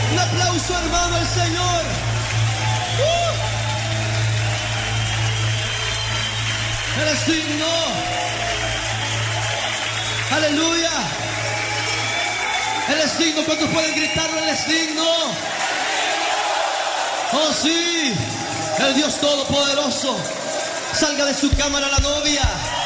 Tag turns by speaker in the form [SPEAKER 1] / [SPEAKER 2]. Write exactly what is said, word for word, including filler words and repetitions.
[SPEAKER 1] Un aplauso, hermano, al Señor. ¡Uh! Él es digno. Aleluya. Él es digno. ¿Cuántos pueden gritarlo? Él es digno. Oh sí, el Dios Todopoderoso. Salga de su cámara la novia.